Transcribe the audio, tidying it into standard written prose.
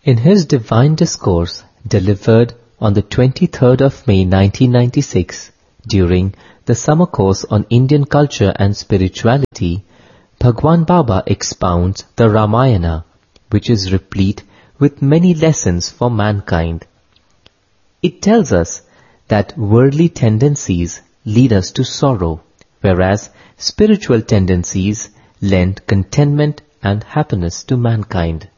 In his divine discourse delivered on the 23rd of May 1996 during the summer course on Indian culture and spirituality, Bhagwan Baba expounds the Ramayana, which is replete with many lessons for mankind. It tells us that worldly tendencies lead us to sorrow, whereas spiritual tendencies lend contentment and happiness to mankind.